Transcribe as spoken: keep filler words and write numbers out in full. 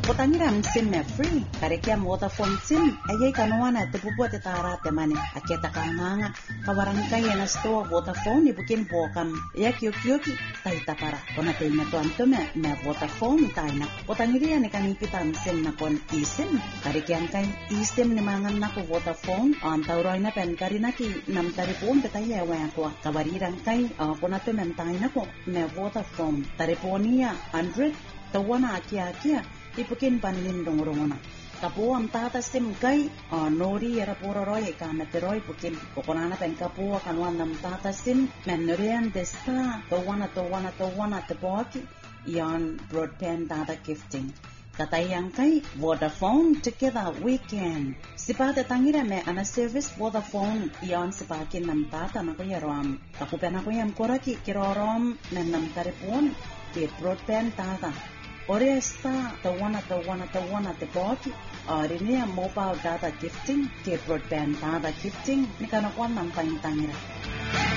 Potangiram sim me free. Karekiam Vodafone sim. Ayay kanuana te bubuat te tara te mane. Aketa kananga. Kawarangkay na store Vodafone ibukin bokam. Yak yuk yuki. Taita para. Konate na to antume me Vodafone taina. Potangiriya ni kanipitam sim na kon eSIM. Karekiam kay eSIM ni mangan na ko Vodafone. Antauroy na pen karina ki nam taripon betaya wa ko. Kawarirang kay konate men taina ko me Vodafone. Tariponia one hundred tawana akia akia. Ipukin panin dong-rongona. Kapo am tata sim kay uh, nori era pororoy kanateroy pukin kokonana pen kapo kanwan nam tata sim menorian desta tawana tawana tawana tepoki yan broadband data gifting. Katayang kay Vodafone together we can. Sipata tangira me ana service Vodafone yan sipakin nam tata na ko yaram. Kapupen ako yam koraki kirorom men nam taripon ke broadband data. Ore esta tawana tawana tawana te boki ore mobile data gifting ke broadband data gifting ni kana kwan nang paintangira